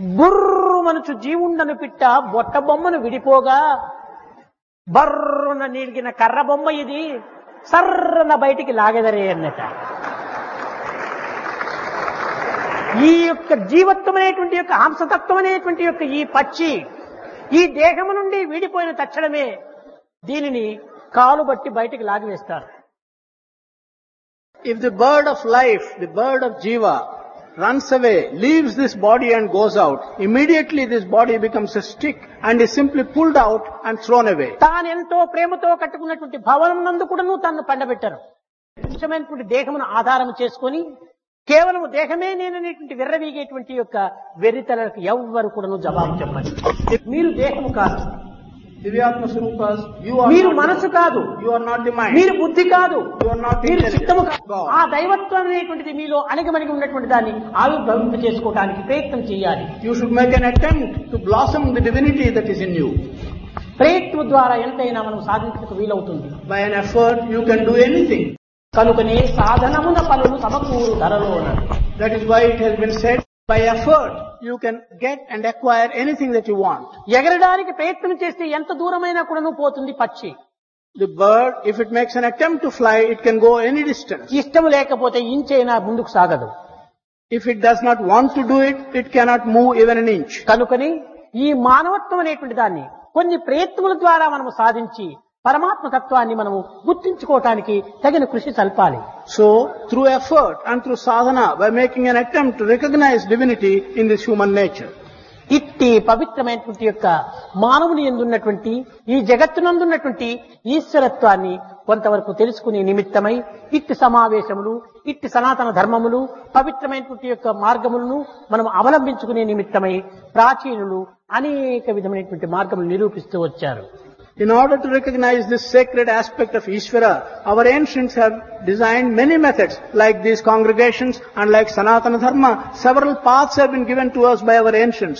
బుర్రు మనసు జీవుండను పిట్ట బొట్ట బొమ్మను విడిపోగా బర్రున నీలిగిన కర్ర బొమ్మ ఇది సర్రన బయటికి లాగెదరే అన్నట. ఈ యొక్క జీవత్వం అనేటువంటి యొక్క హంసతత్వం అనేటువంటి యొక్క ఈ పక్షి ఈ దేహము నుండి వీడిపోయిన తక్షణమే దీనిని కాలు బట్టి బయటికి లాగివేస్తారు. If the bird of life, the bird of Jiva, runs away, leaves this body and goes out, immediately this body becomes a stick and is simply pulled out and thrown away. తానెంతో ప్రేమతో కట్టుకున్నటువంటి భవనం నందు కూడాను తన్ను పండబెట్టారు. నిజమైనటువంటి దేహమును ఆధారం చేసుకొని కేవలం దేహమే నేననేటువంటి విర్రవీగేటువంటి యొక్క వెర్రితలకు ఎవ్వరు కూడాను జవాబు చెప్పండి. మీరు దేహము కాదు, Divyatma Swarupas, you are మీరు not మనసు కాదు, you are not the mind, మీరు బుద్ధి కాదు, you are not మీరు intelligent. చిత్తము కాదు. God. ఆ దైవత్వం అనేటువంటిది మీలో అణిగమణిగి ఉన్నటువంటి దాన్ని ఆవిర్భవింప చేసుకోవడానికి ప్రయత్నం చేయాలి. You should make an attempt to blossom the divinity that is in you. ప్రయత్నం ద్వారా ఎంతైనా మనం సాధించడానికి వీలవుతుంది. By an effort, you can do anything. కనుకనే సాధనమున పనులు సమకూరు ధరలోన. That is why it has been said, by effort, you can get and acquire anything that you want. ఎగరడానికి ప్రయత్నం చేస్తే ఎంత దూరమైనా కూడాను పోతుంది పక్షి. The bird, if it makes an attempt to fly, it can go any distance. ఇష్టం లేకపోతే ఇంచైనా ముందుకు సాగదు. If it does not want to do it, it cannot move even an inch. కనుకని ఈ మానవత్వం అనేటువంటి దాన్ని కొన్ని ప్రయత్నముల ద్వారా మనము సాధించి పరమాత్మ తత్వాన్ని మనము గుర్తించుకోవటానికి తగిన కృషి సల్పాలి. So, through effort and through sadhana, by making an attempt to recognize divinity in this human nature. ఇట్టి పవిత్రమైనటువంటి యొక్క మానవుని యందున్నటువంటి ఈ జగత్తునందున్నటువంటి ఈశ్వరత్వాన్ని కొంతవరకు తెలుసుకునే నిమిత్తమై ఇట్టి సమావేశములు, ఇట్టి సనాతన ధర్మములు, పవిత్రమైనటువంటి యొక్క మార్గములను మనం అవలంబించుకునే నిమిత్తమై ప్రాచీనులు అనేక విధమైనటువంటి మార్గములు నిరూపిస్తూ వచ్చారు. In order to recognize this sacred aspect of Ishvara, our ancients have designed many methods, like these congregations and like Sanatana Dharma. Several paths have been given to us by our ancients.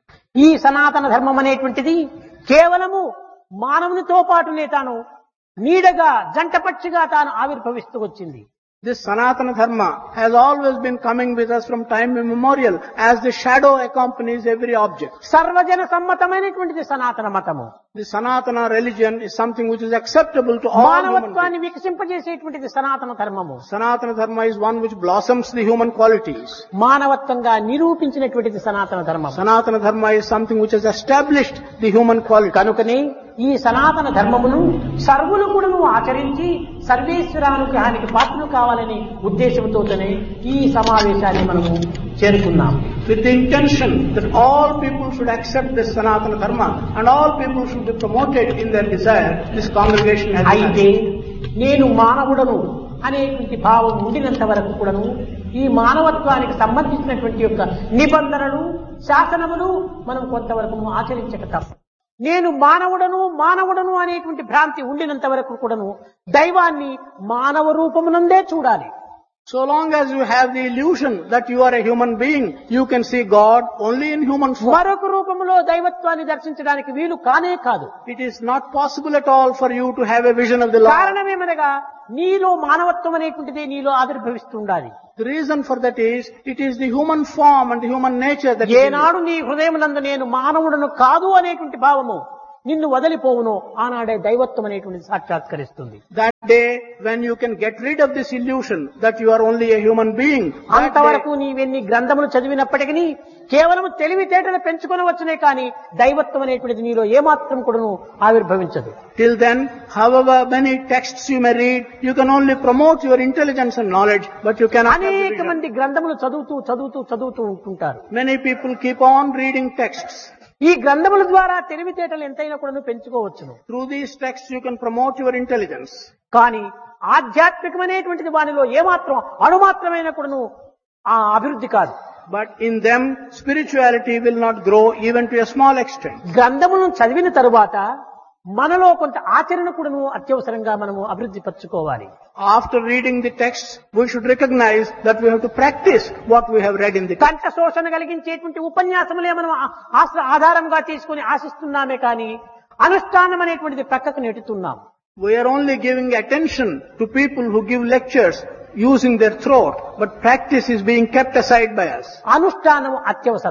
ఈ సనాతన ధర్మం అనేటువంటిది కేవలము మానవునితో పాటునే తాను నీడగా జంటపక్షిగా తాను ఆవిర్భవిస్తూ వచ్చింది. This Sanatana Dharma has always been coming with us from time immemorial as the shadow accompanies every object. సర్వజన సమ్మతమైనటువంటిది సనాతన మతము. The Sanatana religion is something which is acceptable to all human మానవత్వాన్ని beings. వికసింపజేసేటువంటిది సనాతన ధర్మము. Sanatana Dharma is one which blossoms the human qualities. మానవత్వంగా నిరూపించినటువంటిది సనాతన ధర్మం. Sanatana Dharma is something which has established the human quality. కనుకనే ఈ సనాతన ధర్మమును సర్వులు కూడాను ఆచరించి సర్వేశ్వరానుగ్రహానికి పాత్రలు కావాలనే ఉద్దేశంతోనే ఈ సమావేశాన్ని మనము చేరుకున్నాం. With the intention that all people should accept this Sanatana Dharma and all people should be promoted in their desire, this congregation has అయితే నేను మానవుడను అనేటువంటి భావం ఉండినంత వరకు కూడాను ఈ మానవత్వానికి సంబంధించినటువంటి యొక్క నిబంధనలు, శాసనములు మనం కొంతవరకు ఆచరించక తప్ప. నేను మానవుడను అనేటువంటి భ్రాంతి ఉండినంత వరకు కూడాను దైవాన్ని మానవ రూపమునందే చూడాలి. So long as you have the illusion that you are a human being, you can see God only in human form. మరొక రూపములో దైవత్వాన్ని దర్శించడానికి వీలు కానే కాదు. It is not possible at all for you to have a vision of the Lord. కారణమేమనగా నీలో మానవత్వం అనేటువంటిది నీలో ఆవిర్భవిస్తుండాలి. The reason for that is, it is the human form and the human nature that is in you. ఏనాడు నీ హృదయమునందు నేను మానవుడను కాదు అనేటువంటి భావము నిన్ను వదిలిపోవును ఆనాడే దైవత్వం అనేటువంటిది సాక్షాత్కరిస్తుంది. That day when you can get rid of this illusion that you are only a human being, that అంతవరకు day, నీవెన్ని గ్రంథములు చదివినప్పటికీ కేవలం తెలివితేటలు పెంచుకొనవచ్చునే కానీ దైవత్వం అనేటువంటిది నీలో ఏమాత్రం కూడాను ఆవిర్భవించదు. till then, however many texts you may read, you can only promote your intelligence and knowledge, but you cannot have the అనేక vision. మంది గ్రంథములు చదువుతూ ఉంటుంటారు. Many people keep on reading texts. ఈ గ్రంథముల ద్వారా తెలివితేటలు ఎంతైనా కూడా పెంచుకోవచ్చును. Through these texts you can promote your intelligence. కానీ ఆధ్యాత్మికమైనటువంటిది వానిలో ఏమాత్రం అణుమాత్రమైన కూడాను ఆ అభివృద్ధి కాదు. But in them, spirituality will not grow even to a small extent. గ్రంథములను చదివిన తరువాత మనలో కొంత ఆచరణ కూడాను అత్యవసరంగా మనము అభివృద్ధి పరచుకోవాలి. After reading the texts, we should recognize that we have to practice what we have read in the text. కంఠ శోషణ కలిగించేటువంటి ఉపన్యాసములే మనం ఆధారంగా తీసుకుని ఆశిస్తున్నామే కానీ అనుష్ఠానం అనేటువంటిది ప్రక్కకు నెట్టుతున్నాం. We are only giving attention to people who give lectures using their throat, but practice is being kept aside by us. అనుష్ఠానం అత్యవసరం.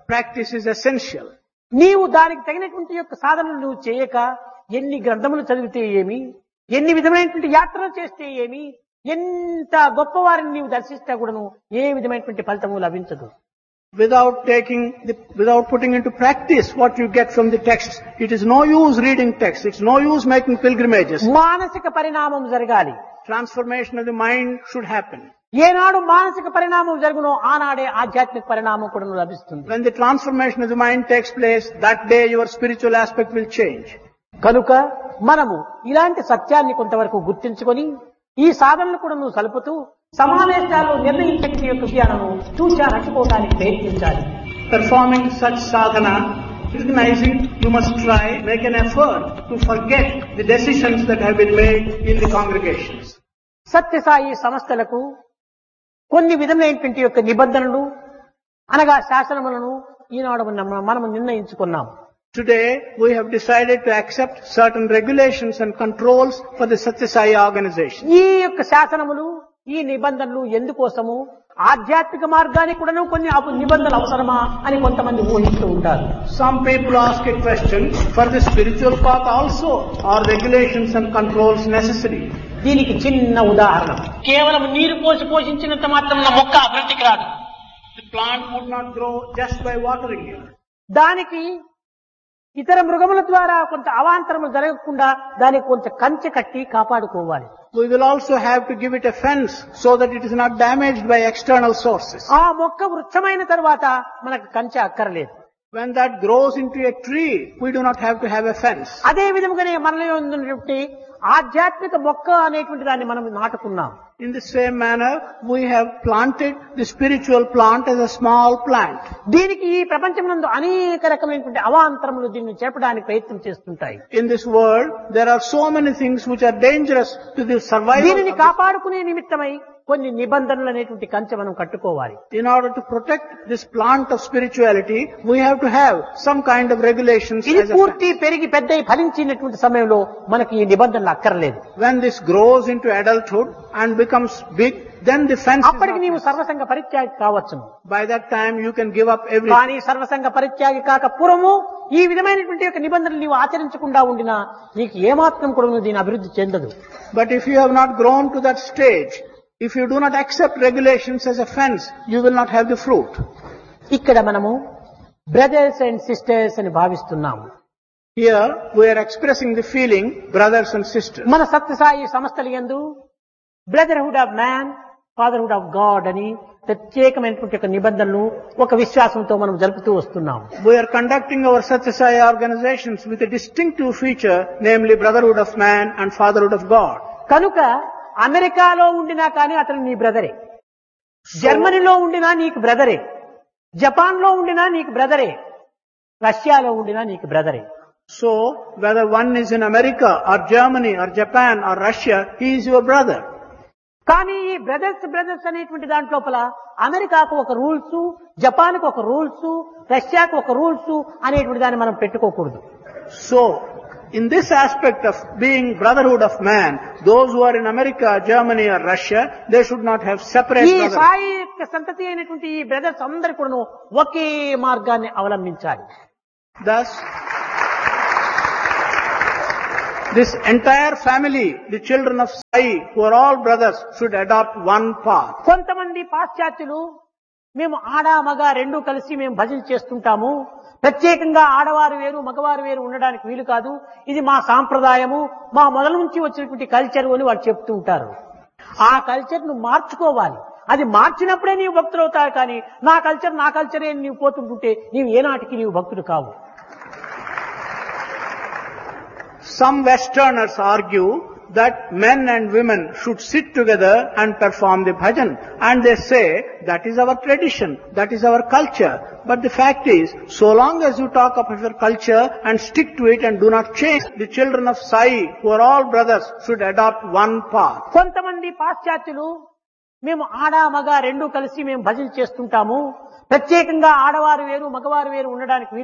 practice is essential. నీవు దానికి తగినటువంటి యొక్క సాధనలు నువ్వు చేయక ఎన్ని గ్రంథములు చదివితే ఏమి, ఎన్ని విధమైనటువంటి యాత్రలు చేస్తే ఏమి, ఎంత గొప్పవారిని నీవు దర్శిస్తా కూడాను ఏ విధమైనటువంటి ఫలితము లభించదు. Without putting into practice what you get from the texts, it is no use reading texts, it's no use making pilgrimages. మానసిక పరిణామం జరగాలి. Transformation of the mind should happen. ఏనాడు మానసిక పరిణామం జరుగునో ఆనాడే ఆధ్యాత్మిక పరిణామం కూడా లభిస్తుంది. When the transformation of the mind takes place, that day your spiritual aspect will change. కనుక మనము ఇలాంటి సత్యాన్ని కొంతవరకు గుర్తించుకొని ఈ సాధనలు కూడా నువ్వు సలుపుతూ సమావేశాల్లో నిర్ణయించే యొక్క జ్ఞానము చూచా రక్షిపోవడానికి ప్రయత్నించాలి. Performing such sadhana, recognizing you must try, make an effort to forget the decisions that have been made in the congregations. Sathya Sai సంస్థలకు కొన్ని విధమైనటువంటి యొక్క నిబంధనలు అనగా శాసనములను ఈనాడు మనము నిర్ణయించుకున్నాం. Today we have decided to accept certain regulations and controls for the Satya Sai organization. ఈ యొక్క శాసనములు ఈ నిబంధనలు ఎందుకోసము, ఆధ్యాత్మిక మార్గానికి కూడాను కొన్ని నిబంధనలు అవసరమా అని కొంతమంది ఊహిస్తూ ఉంటారు. Some people ask a question, for the spiritual path also are regulations and controls necessary? దీనికి చిన్న ఉదాహరణ, కేవలం నీరు పోసి పోషించినంత మాత్రం మొక్క అభివృద్ధికి రాదు. The plant would not grow just by watering it. దానికి ఇతర మృగముల ద్వారా కొంత అవాంతరములు జరగకుండా దానికి కొంత కంచె కట్టి కాపాడుకోవాలి. We will also have to give it a fence so that it is not damaged by external sources. ఆ మొక్క వృక్షమైన తర్వాత మనకు కంచె అక్కర్లేదు. When that grows into a tree, we do not have to have a fence. అదే విధముగానే మనలో ఉన్నటువంటి ఆధ్యాత్మిక మొక్క అనేటువంటి దాన్ని మనం నాటుకున్నాం. In the same manner, we have planted the spiritual plant as a small plant. దీనికి ఈ ప్రపంచమునందు అనేక రకమైనటువంటి అవాంతరములు దీన్ని చేపడానికి ప్రయత్నం చేస్తుంటాయి. In this world, there are so many things which are dangerous to the survival. దీనిని కాపాడుకునే నిమిత్తమై కొన్ని నిబంధనలు అనేటువంటి కంచె మనం కట్టుకోవాలి. In order to protect this plant of spirituality, we have to have some kind of regulations. ఇది పూర్తి పెరిగి పెద్దయి ఫలించినటువంటి సమయంలో మనకి ఈ నిబంధనలు అక్కర్లేదు. When this grows into adulthood and becomes big, then the fence is అప్పటికి not నీవు necessary. సర్వసంగ పరిత్యాగి కావచ్చును. By that time you can give up everything. కానీ సర్వసంగ పరిత్యాగి కాక పూర్వము ఈ విధమైనటువంటి యొక్క నిబంధనలు నీవు ఆచరించకుండా ఉండినా నీకు ఏమాత్రం కూడా దీని అభివృద్ధి చెందదు. But if you have not grown to that stage, if you do not accept regulations as a fence, you will not have the fruit. ఇక్కడ మనము బ్రదర్స్ అండ్ సిస్టర్స్ అని భావిస్తున్నాము. Here we are expressing the feeling brothers and sisters. మన సత్యసాయి సంస్థల యందు brotherhood of man, fatherhood of God అని ప్రత్యేకమైనటువంటి ఒక నిబంధనలు ఒక విశ్వాసంతో మనం జరుపుతూ వస్తున్నాం. We are conducting our Satya Sai organizations with a distinctive feature, namely brotherhood of man and fatherhood of God. కనుక అమెరికాలో ఉండినా కానీ అతను నీ బ్రదరే, జర్మనీలో ఉండినా నీకు బ్రదరే, జపాన్ లో ఉండినా నీకు బ్రదరే, రష్యాలో ఉండినా నీకు బ్రదరే. So whether one is in America or Germany or Japan or Russia, he is your brother. కానీ ఈ బ్రదర్స్ అనేటువంటి దాంట్లోపల అమెరికాకు ఒక రూల్స్, జపాన్కు ఒక రూల్స్, రష్యాకు ఒక రూల్స్ అనేటువంటి దాన్ని మనం పెట్టుకోకూడదు. So in this aspect of being brotherhood of man, those who are in America, Germany or Russia, they should not have separate ఈ brothers. సాయి యొక్క సంతతి అయినటువంటి ఈ బ్రదర్స్ అందరు కూడా ఒకే మార్గాన్ని అవలంబించాలి. Thus, this entire family, the children of Sai, who are all brothers, should adopt one path. కొంతమంది పాశ్చాత్యులు మేము ఆడ మగ రెండు కలిసి మేము భజన చేస్తుంటాము, ప్రత్యేకంగా ఆడవారు వేరు మగవారు వేరు ఉండడానికి వీలు కాదు, ఇది మా సాంప్రదాయము, మా మొదల నుంచి వచ్చినటువంటి కల్చర్ అని వాళ్ళు చెప్తూ ఉంటారు. ఆ కల్చర్ ను మార్చుకోవాలి. అది మార్చినప్పుడే నీవు భక్తులు అవుతావు. కానీ నా కల్చరే నీవు పోతుంటుంటే నీవు ఏనాటికి నీవు భక్తుడు కావు. Some Westerners argue that men and women should sit together and perform the bhajan. And they say, that is our tradition, that is our culture. But the fact is, so long as you talk of your culture and stick to it and do not change, the children of Sai, who are all brothers, should adopt one path. కొంతమంది పాశ్చాత్యులు మేము ఆడ మగ రెండు కలిసి మేము భజన చేస్తుంటాము, ప్రత్యేకంగా ఆడవారు వేరు మగవారు వేరు ఉండడానికి